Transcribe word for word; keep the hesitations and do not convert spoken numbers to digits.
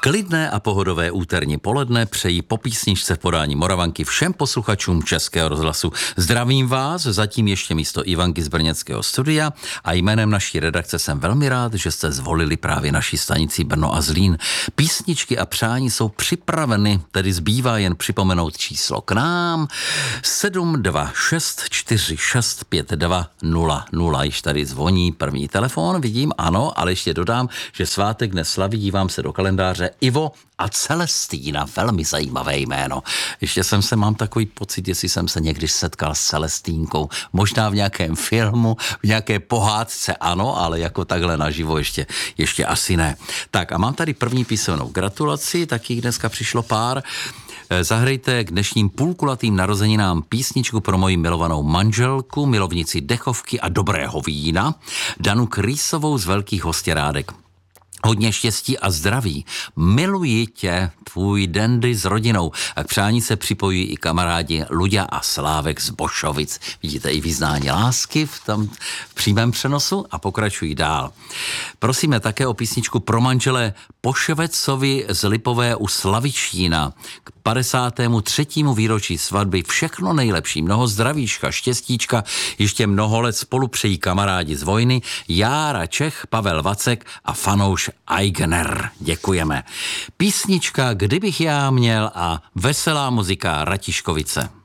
Klidné a pohodové úterní poledne přejí po písničce v podání Moravanky všem posluchačům Českého rozhlasu. Zdravím vás, zatím ještě místo Ivanky z brněnského studia a jménem naší redakce jsem velmi rád, že jste zvolili právě naší stanici Brno a Zlín. Písničky a přání jsou připraveny, tedy zbývá jen připomenout číslo k nám sedm dva šest čtyři šest pět dva nula nula. Již tady zvoní první telefon, vidím, ano, ale ještě dodám, že svátek dnes slaví, dívám se do kalendáře, Ivo a Celestína, velmi zajímavé jméno. Ještě jsem se, mám takový pocit, jestli jsem se někdy setkal s Celestínkou, možná v nějakém filmu, v nějaké pohádce, ano, ale jako takhle naživo ještě, ještě asi ne. Tak a mám tady první písemnou gratulaci, taky dneska přišlo pár. Zahrajte k dnešním půlkulatým narozeninám písničku pro moji milovanou manželku, milovnici dechovky a dobrého vína, Danu Krýsovou z Velkých Hostěrádek. Hodně štěstí a zdraví. Miluji tě, tvůj Dandy s rodinou. A k přání se připojí i kamarádi Luďa a Slávek z Bošovic. Vidíte i vyznání lásky v tom v přímém přenosu a pokračují dál. Prosíme také o písničku pro manžele Poševecovi z Lipové u Slavičína. K padesátému třetímu výročí svatby všechno nejlepší, mnoho zdravíčka, štěstíčka, ještě mnoho let spolu přejí kamarádi z vojny, Jára Čech, Pavel Vacek a fanouš Aigner. Děkujeme. Písnička Kdybych já měl a veselá muzika Ratiškovice.